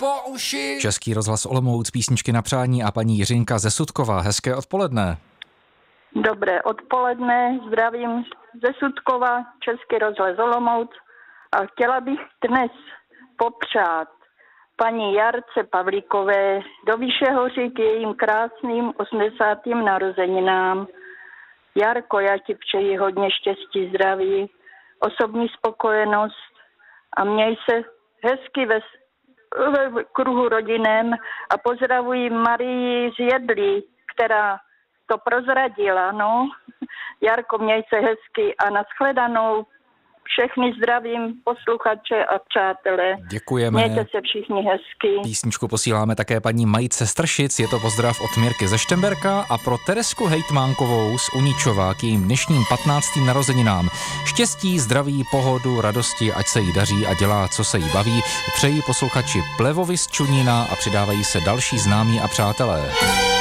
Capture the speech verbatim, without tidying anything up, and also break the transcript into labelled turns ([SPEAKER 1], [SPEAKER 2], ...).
[SPEAKER 1] po uši.
[SPEAKER 2] Český rozhlas Olomouc, písničky na přání a paní Jiřinka ze Sudkova. Hezké odpoledne.
[SPEAKER 3] Dobré odpoledne, zdravím ze Sudkova, Český rozhlas Olomouc a chtěla bych dnes popřát paní Jarce Pavlíkové do Vyšehoří k jejím krásným osmdesátým narozeninám. Jarko, já ti přeji hodně štěstí, zdraví, osobní spokojenost a měj se hezky ve, ve kruhu rodinem a pozdravuji Marii z Jedlí, která to prozradila, no. Jarko, měj se hezky a nashledanou. Všechny zdravím posluchače a přátelé.
[SPEAKER 2] Děkujeme.
[SPEAKER 3] Mějte se všichni hezky.
[SPEAKER 2] Písničku posíláme také paní Majce Stršic, je to pozdrav od Mirky ze Štemberka a pro Teresku Hejtmánkovou z Uničova k jejím dnešním patnáctým narozeninám. Štěstí, zdraví, pohodu, radosti, ať se jí daří a dělá, co se jí baví. Přeji posluchači Plevovi z Čunína a přidávají se další známí a přátelé.